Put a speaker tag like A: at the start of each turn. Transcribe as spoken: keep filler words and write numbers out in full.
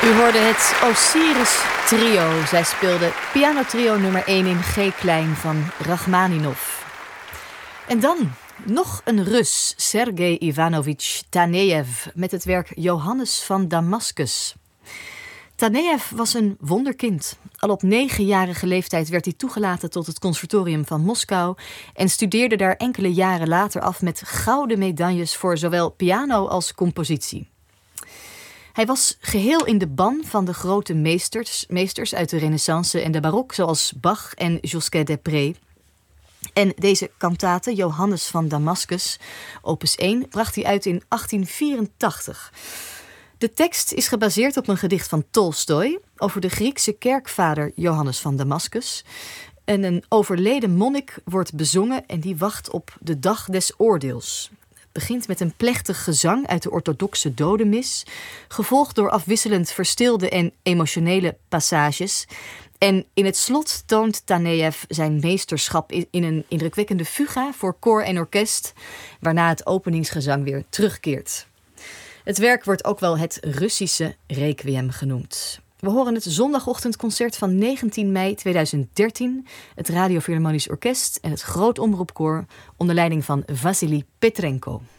A: U hoorde het Osiris Trio. Zij speelde pianotrio nummer één in G-klein van Rachmaninov. En dan nog een Rus, Sergei Ivanovich Tanejev, met het werk Johannes van Damascus. Tanejev was een wonderkind. Al op negenjarige leeftijd werd hij toegelaten tot het conservatorium van Moskou en studeerde daar enkele jaren later af met gouden medailles voor zowel piano als compositie. Hij was geheel in de ban van de grote meesters, meesters uit de Renaissance en de barok, zoals Bach en Josquet des Prez. En deze kantate, Johannes van Damascus, opus één, bracht hij uit in achttien vierentachtig. De tekst is gebaseerd op een gedicht van Tolstoj over de Griekse kerkvader Johannes van Damascus. En een overleden monnik wordt bezongen en die wacht op de dag des oordeels. Het begint met een plechtig gezang uit de orthodoxe dodenmis, gevolgd door afwisselend verstilde en emotionele passages. En in het slot toont Tanejev zijn meesterschap in een indrukwekkende fuga voor koor en orkest, waarna het openingsgezang weer terugkeert. Het werk wordt ook wel het Russische Requiem genoemd. We horen het zondagochtendconcert van negentien mei tweeduizend dertien, het Radio Philharmonisch Orkest en het Groot Omroepkoor onder leiding van Vassili Petrenko.